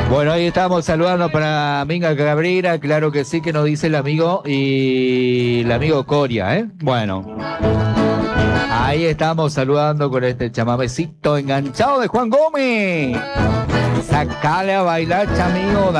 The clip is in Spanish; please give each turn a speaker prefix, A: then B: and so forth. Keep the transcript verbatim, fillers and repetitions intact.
A: Bueno, ahí estamos saludando para Minga Cabrera, claro que sí, que nos dice el amigo y el amigo Coria, ¿eh? Bueno, ahí estamos saludando con este chamamecito enganchado de Juan Gómez. Sacale a bailar, chamigo.